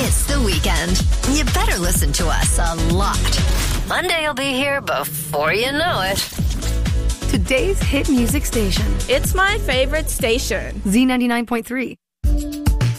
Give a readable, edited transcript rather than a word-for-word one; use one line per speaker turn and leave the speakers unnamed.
It's the weekend. You better listen to us a lot. Monday will be here before you know it.
Today's hit music station.
It's my favorite station.
Z99.3.